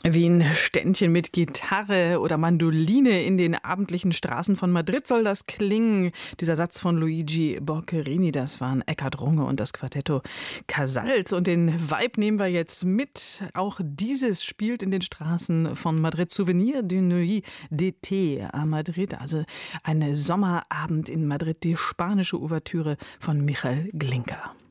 Wie ein Ständchen mit Gitarre oder Mandoline in den abendlichen Straßen von Madrid soll das klingen. Dieser Satz von Luigi Boccherini, das waren Eckhard Runge und das Quartetto Casals. Und den Vibe nehmen wir jetzt mit. Auch dieses spielt in den Straßen von Madrid. Souvenir d'une nuit d'été à Madrid, also ein Sommerabend in Madrid, die spanische Ouvertüre von Michael Glinka.